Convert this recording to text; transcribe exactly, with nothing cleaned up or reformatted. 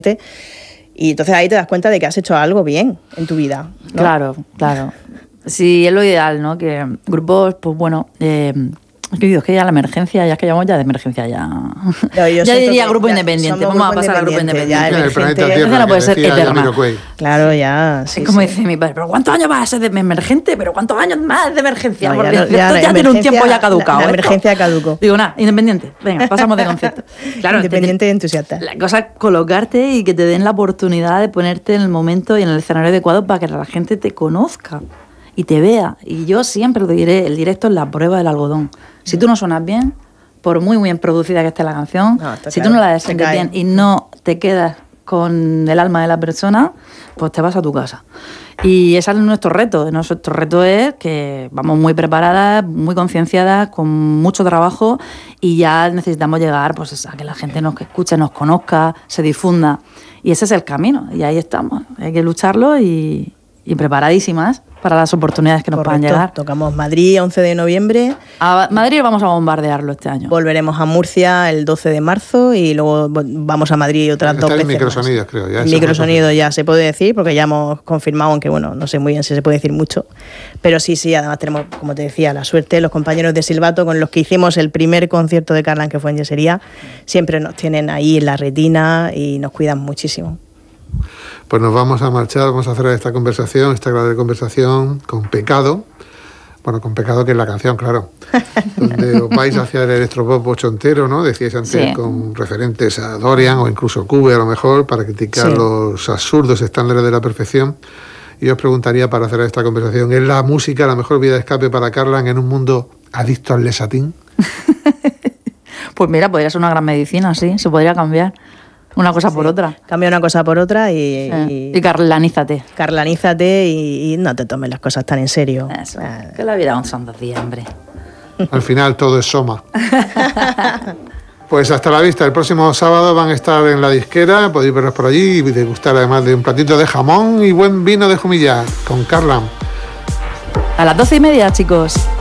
Y entonces ahí te das cuenta de que has hecho algo bien en tu vida, ¿no? Claro, claro. Sí, es lo ideal, ¿no? Que grupos, pues bueno, eh, es que digo, es que ya la emergencia, ya es que llamamos ya de emergencia, ya. No, ya diría grupo independiente, vamos a pasar a grupo independiente. Ya, el planeta Tierra no puede ser eterna. Claro, ya. Sí, es como sí. dice mi padre, pero ¿cuántos años vas a ser de emergente? ¿Pero cuántos años más de emergencia? No, Porque ya, no, ya, esto ya tiene un tiempo ya caducado. La, la emergencia caducó. Digo, nada, independiente. Venga, pasamos de concepto. Claro, independiente y entusiasta. La cosa es colocarte y que te den la oportunidad de ponerte en el momento y en el escenario adecuado para que la gente te conozca y te vea. Y yo siempre lo diré, el directo es la prueba del algodón. Si tú no suenas bien, por muy bien producida que esté la canción, no, si claro, tú no la sientes bien y no te quedas con el alma de la persona, pues te vas a tu casa. Y ese es nuestro reto. Nuestro reto es que vamos muy preparadas, muy concienciadas, con mucho trabajo, y ya necesitamos llegar pues, a que la gente nos escuche, nos conozca, se difunda. Y ese es el camino, y ahí estamos. Hay que lucharlo y, y preparadísimas para las oportunidades que nos Correcto. puedan llegar. Tocamos Madrid once de noviembre. A Madrid vamos a bombardearlo este año. Volveremos a Murcia el doce de marzo y luego vamos a Madrid otras Está dos veces. Microsonidos, creo. Ya Microsonidos ya se puede decir, porque ya hemos confirmado, aunque bueno, no sé muy bien si se puede decir mucho. Pero sí, sí, además tenemos, como te decía, la suerte, los compañeros de Silbato con los que hicimos el primer concierto de Carlan, que fue en Yesería, siempre nos tienen ahí en la retina y nos cuidan muchísimo. Pues nos vamos a marchar, vamos a cerrar esta conversación, esta agradable conversación con Pecado. Bueno, con Pecado, que es la canción, claro. Donde os vais hacia el electropop ochontero, ¿no? Decíais antes, sí. Con referentes a Dorian o incluso Cube, a lo mejor, para criticar sí. los absurdos estándares de la perfección. Y os preguntaría, para cerrar esta conversación, ¿es la música la mejor vía de escape para Carlan en un mundo adicto al lesatín? Pues mira, podría ser una gran medicina, sí, se podría cambiar. Una cosa sí, por otra. Cambia una cosa por otra y... Sí. Y, y carlanízate. Carlanízate y, y no te tomes las cosas tan en serio. Eso, ah. Que la vida son dos días, hombre. Al final todo es soma. Pues hasta la vista. El próximo sábado van a estar en la disquera. Podéis verlos por allí y degustar además de un platito de jamón y buen vino de Jumilla con Carlan. A las doce y media, chicos.